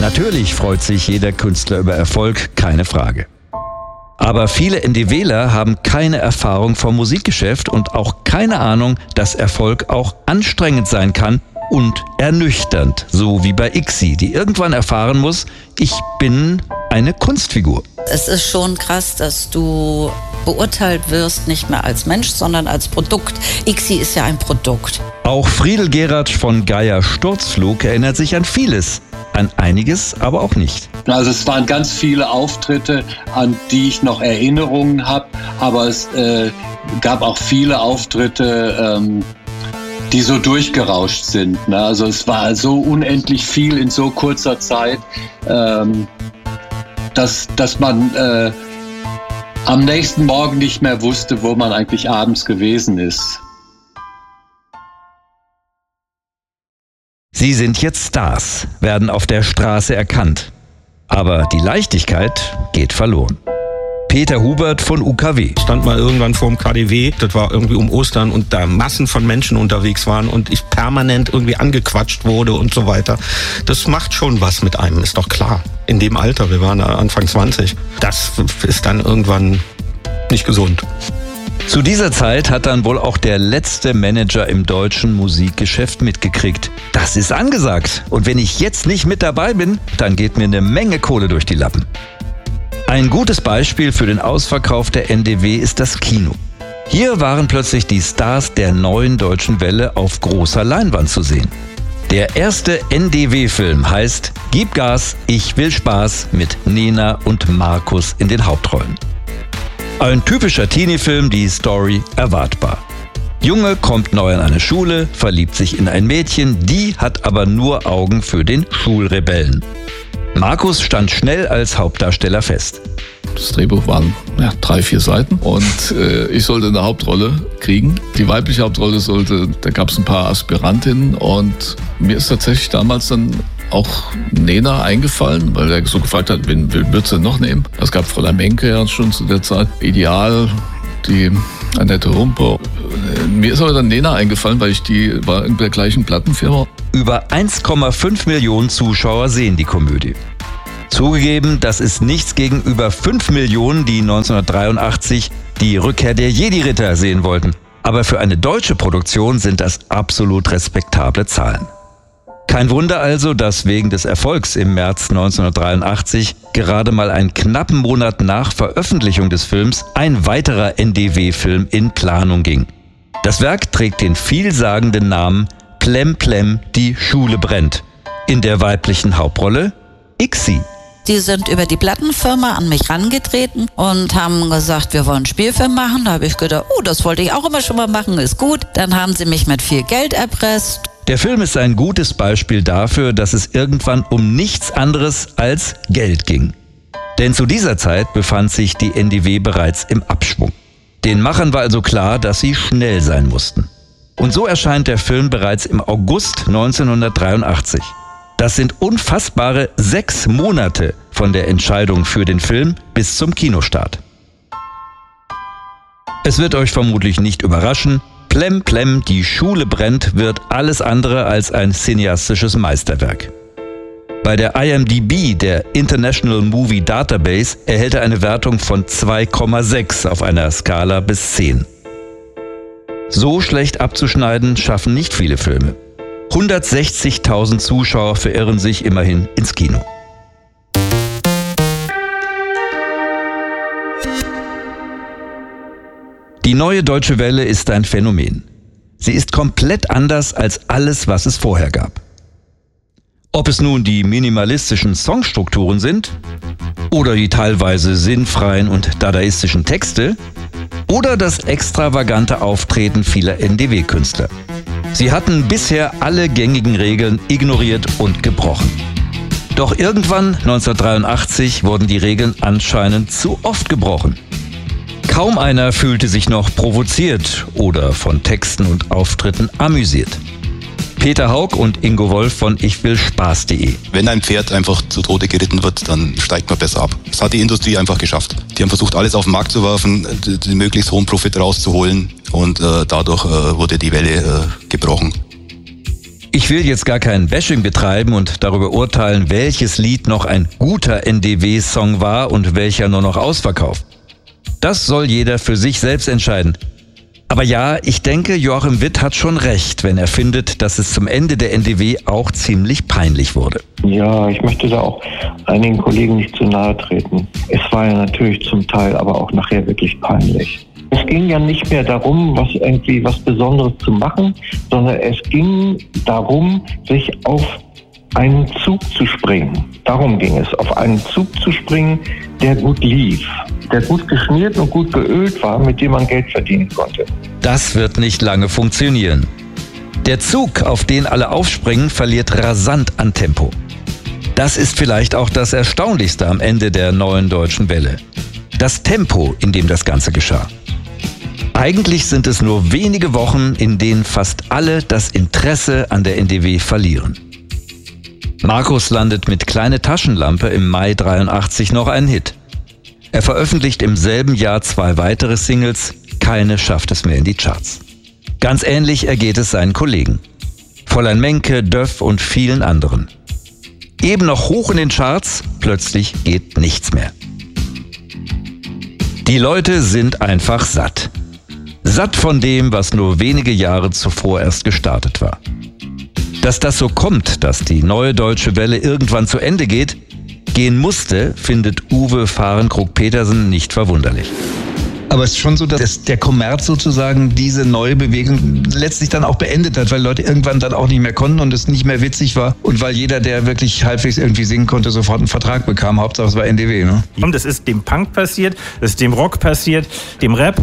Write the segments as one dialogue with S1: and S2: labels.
S1: Natürlich freut sich jeder Künstler über Erfolg, keine Frage. Aber viele NDWler haben keine Erfahrung vom Musikgeschäft und auch keine Ahnung, dass Erfolg auch anstrengend sein kann und ernüchternd, so wie bei ICSI, die irgendwann erfahren muss, ich bin eine Kunstfigur.
S2: Es ist schon krass, dass du beurteilt wirst, nicht mehr als Mensch, sondern als Produkt. ICSI ist ja ein Produkt.
S1: Auch Friedel Geratsch von Geier Sturzflug erinnert sich an vieles, an einiges aber auch nicht.
S3: Also es waren ganz viele Auftritte, an die ich noch Erinnerungen habe, aber es gab auch viele Auftritte, die so durchgerauscht sind. Ne? Also es war so unendlich viel in so kurzer Zeit, dass man am nächsten Morgen nicht mehr wusste, wo man eigentlich abends gewesen ist.
S1: Sie sind jetzt Stars, werden auf der Straße erkannt. Aber die Leichtigkeit geht verloren. Peter Hubert von UKW.
S4: Ich stand mal irgendwann vorm KaDeWe, das war irgendwie um Ostern und da Massen von Menschen unterwegs waren und ich permanent irgendwie angequatscht wurde und so weiter. Das macht schon was mit einem, ist doch klar. In dem Alter, wir waren Anfang 20, das ist dann irgendwann nicht gesund.
S1: Zu dieser Zeit hat dann wohl auch der letzte Manager im deutschen Musikgeschäft mitgekriegt. Das ist angesagt. Und wenn ich jetzt nicht mit dabei bin, dann geht mir eine Menge Kohle durch die Lappen. Ein gutes Beispiel für den Ausverkauf der NDW ist das Kino. Hier waren plötzlich die Stars der neuen deutschen Welle auf großer Leinwand zu sehen. Der erste NDW-Film heißt Gib Gas, ich will Spaß mit Nena und Markus in den Hauptrollen. Ein typischer Teenie-Film, die Story erwartbar. Junge kommt neu an eine Schule, verliebt sich in ein Mädchen, die hat aber nur Augen für den Schulrebellen. Markus stand schnell als Hauptdarsteller fest.
S5: Das Drehbuch waren 3-4 Seiten und ich sollte eine Hauptrolle kriegen. Die weibliche Hauptrolle da gab es ein paar Aspirantinnen und mir ist tatsächlich damals dann auch Nena eingefallen, weil er so gefragt hat, wen würdest du denn noch nehmen? Es gab Fräulein Menke ja schon zu der Zeit. Ideal, die Annette Humpe. Mir ist aber dann Nena eingefallen, weil die war in der gleichen Plattenfirma.
S1: Über 1,5 Millionen Zuschauer sehen die Komödie. Zugegeben, das ist nichts gegenüber 5 Millionen, die 1983 die Rückkehr der Jedi-Ritter sehen wollten. Aber für eine deutsche Produktion sind das absolut respektable Zahlen. Kein Wunder also, dass wegen des Erfolgs im März 1983 gerade mal einen knappen Monat nach Veröffentlichung des Films ein weiterer NDW-Film in Planung ging. Das Werk trägt den vielsagenden Namen Plem Plem, die Schule brennt. In der weiblichen Hauptrolle ICSI.
S2: Die sind über die Plattenfirma an mich rangetreten und haben gesagt, wir wollen einen Spielfilm machen. Da habe ich gedacht, das wollte ich auch immer schon mal machen, ist gut. Dann haben sie mich mit viel Geld erpresst.
S1: Der Film ist ein gutes Beispiel dafür, dass es irgendwann um nichts anderes als Geld ging. Denn zu dieser Zeit befand sich die NDW bereits im Abschwung. Den Machern war also klar, dass sie schnell sein mussten. Und so erscheint der Film bereits im August 1983. Das sind unfassbare 6 Monate von der Entscheidung für den Film bis zum Kinostart. Es wird euch vermutlich nicht überraschen, Plem Plem, die Schule brennt, wird alles andere als ein cineastisches Meisterwerk. Bei der IMDb, der International Movie Database, erhält er eine Wertung von 2,6 auf einer Skala bis 10. So schlecht abzuschneiden schaffen nicht viele Filme. 160.000 Zuschauer verirren sich immerhin ins Kino. Die neue Deutsche Welle ist ein Phänomen. Sie ist komplett anders als alles, was es vorher gab. Ob es nun die minimalistischen Songstrukturen sind oder die teilweise sinnfreien und dadaistischen Texte oder das extravagante Auftreten vieler NDW-Künstler. Sie hatten bisher alle gängigen Regeln ignoriert und gebrochen. Doch irgendwann, 1983, wurden die Regeln anscheinend zu oft gebrochen. Kaum einer fühlte sich noch provoziert oder von Texten und Auftritten amüsiert. Peter Haug und Ingo Wolf von ichwillspaß.de.
S6: Wenn ein Pferd einfach zu Tode geritten wird, dann steigt man besser ab. Das hat die Industrie einfach geschafft. Die haben versucht, alles auf den Markt zu werfen, den möglichst hohen Profit rauszuholen und dadurch wurde die Welle gebrochen.
S1: Ich will jetzt gar kein Bashing betreiben und darüber urteilen, welches Lied noch ein guter NDW-Song war und welcher nur noch ausverkauft. Das soll jeder für sich selbst entscheiden. Aber ja, ich denke, Joachim Witt hat schon recht, wenn er findet, dass es zum Ende der NDW auch ziemlich peinlich wurde.
S7: Ja, ich möchte da auch einigen Kollegen nicht zu nahe treten. Es war ja natürlich zum Teil aber auch nachher wirklich peinlich. Es ging ja nicht mehr darum, was Besonderes zu machen, sondern es ging darum, sich auf einen Zug zu springen. Darum ging es, auf einen Zug zu springen, der gut lief, der gut geschmiert und gut geölt war, mit dem man Geld verdienen konnte.
S1: Das wird nicht lange funktionieren. Der Zug, auf den alle aufspringen, verliert rasant an Tempo. Das ist vielleicht auch das Erstaunlichste am Ende der neuen deutschen Welle. Das Tempo, in dem das Ganze geschah. Eigentlich sind es nur wenige Wochen, in denen fast alle das Interesse an der NDW verlieren. Markus landet mit Kleine Taschenlampe im Mai 83 noch einen Hit. Er veröffentlicht im selben Jahr 2 weitere Singles, keine schafft es mehr in die Charts. Ganz ähnlich ergeht es seinen Kollegen. Fräulein Menke, Döff und vielen anderen. Eben noch hoch in den Charts, plötzlich geht nichts mehr. Die Leute sind einfach satt. Satt von dem, was nur wenige Jahre zuvor erst gestartet war. Dass das so kommt, dass die neue deutsche Welle irgendwann zu Ende gehen musste, findet Uwe Fahrenkrug-Petersen nicht verwunderlich.
S8: Aber es ist schon so, dass der Kommerz sozusagen diese neue Bewegung letztlich dann auch beendet hat, weil Leute irgendwann dann auch nicht mehr konnten und es nicht mehr witzig war und weil jeder, der wirklich halbwegs irgendwie singen konnte, sofort einen Vertrag bekam. Hauptsache es war NDW, ne?
S9: Das ist dem Punk passiert, das ist dem Rock passiert, dem Rap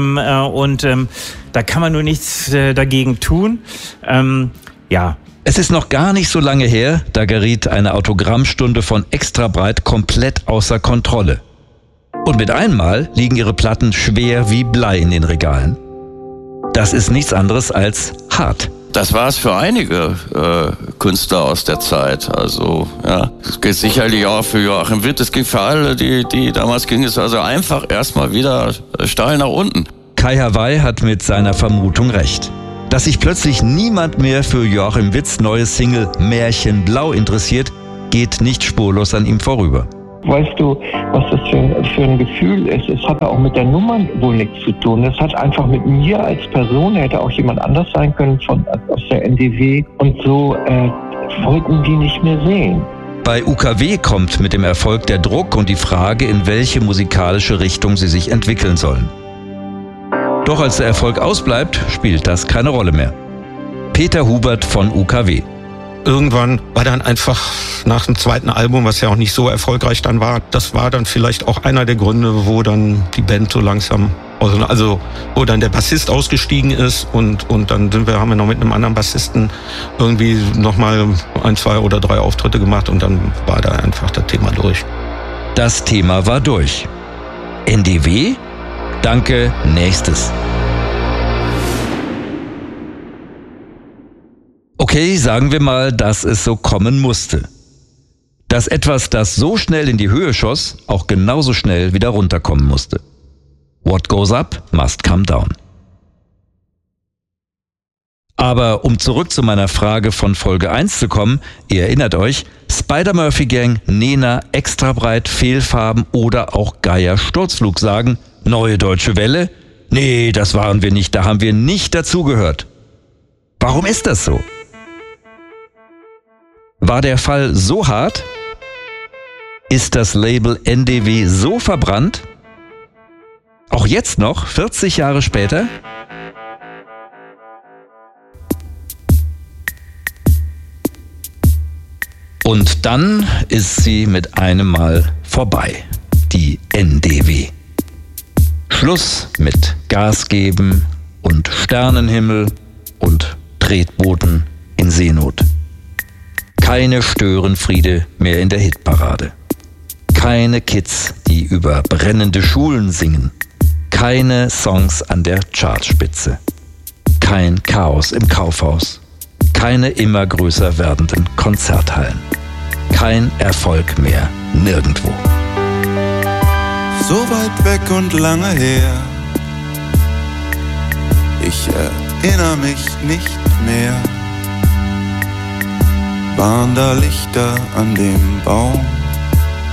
S9: da kann man nur nichts dagegen tun. Ja.
S1: Es ist noch gar nicht so lange her, da geriet eine Autogrammstunde von Extrabreit komplett außer Kontrolle. Und mit einmal liegen ihre Platten schwer wie Blei in den Regalen. Das ist nichts anderes als hart.
S10: Das war es für einige Künstler aus der Zeit. Also ja, es geht sicherlich auch für Joachim Witt. Es ging für alle, die damals ging es also einfach erstmal wieder steil nach unten.
S1: Kai Hawaii hat mit seiner Vermutung recht. Dass sich plötzlich niemand mehr für Joachim Witts neues Single Märchen Blau interessiert, geht nicht spurlos an ihm vorüber.
S7: Weißt du, was das für ein Gefühl ist? Es hat auch mit der Nummer wohl nichts zu tun. Es hat einfach mit mir als Person, hätte auch jemand anders sein können aus der NDW. Und so wollten die nicht mehr sehen.
S1: Bei UKW kommt mit dem Erfolg der Druck und die Frage, in welche musikalische Richtung sie sich entwickeln sollen. Doch als der Erfolg ausbleibt, spielt das keine Rolle mehr. Peter Hubert von UKW.
S4: Irgendwann war dann einfach nach dem zweiten Album, was ja auch nicht so erfolgreich dann war, das war dann vielleicht auch einer der Gründe, wo dann die Band so langsam, also wo dann der Bassist ausgestiegen ist und dann haben wir noch mit einem anderen Bassisten irgendwie nochmal 1, 2 oder 3 Auftritte gemacht und dann war da einfach das Thema durch.
S1: Das Thema war durch. NDW? Danke, nächstes. Okay, sagen wir mal, dass es so kommen musste. Dass etwas, das so schnell in die Höhe schoss, auch genauso schnell wieder runterkommen musste. What goes up must come down. Aber um zurück zu meiner Frage von Folge 1 zu kommen, ihr erinnert euch, Spider-Murphy-Gang, Nena, Extrabreit, Fehlfarben oder auch Geier Sturzflug sagen, neue deutsche Welle? Nee, das waren wir nicht, da haben wir nicht dazugehört. Warum ist das so? War der Fall so hart? Ist das Label NDW so verbrannt? Auch jetzt noch, 40 Jahre später? Und dann ist sie mit einem Mal vorbei, die NDW. Schluss mit Gas geben und Sternenhimmel und Tretbooten in Seenot. Keine Störenfriede mehr in der Hitparade. Keine Kids, die über brennende Schulen singen. Keine Songs an der Chartspitze. Kein Chaos im Kaufhaus. Keine immer größer werdenden Konzerthallen. Kein Erfolg mehr nirgendwo.
S11: So weit weg und lange her. Ich erinnere mich nicht mehr. waren da Lichter an dem Baum.